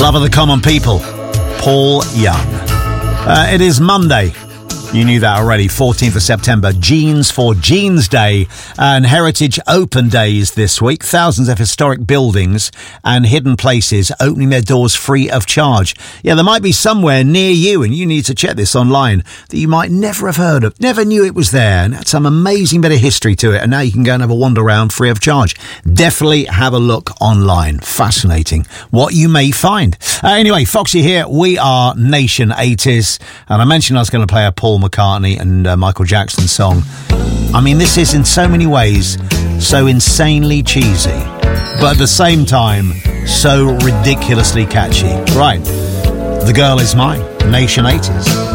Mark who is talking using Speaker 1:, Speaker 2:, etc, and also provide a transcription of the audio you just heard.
Speaker 1: Love of the Common People, Paul Young. It is Monday. You knew that already, 14th of September, Jeans for Jeans Day and Heritage Open Days this week. Thousands of historic buildings and hidden places opening their doors free of charge. Yeah, there might be somewhere near you, and you need to check this online, that you might never have heard of, never knew it was there, and had some amazing bit of history to it, and now you can go and have a wander around free of charge. Definitely have a look online. Fascinating what you may find. Anyway, Foxy here. We are Nation 80s, and I mentioned I was going to play a Paul McCartney and Michael Jackson song. I mean, this is in so many ways so insanely cheesy, but at the same time so ridiculously catchy. Right, The Girl Is Mine, Nation 80s.